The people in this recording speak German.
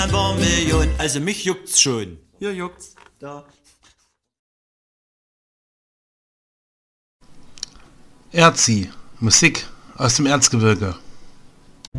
Million, also mich juckt's schon. Hier juckt's, da. Erzi, Musik aus dem Erzgebirge.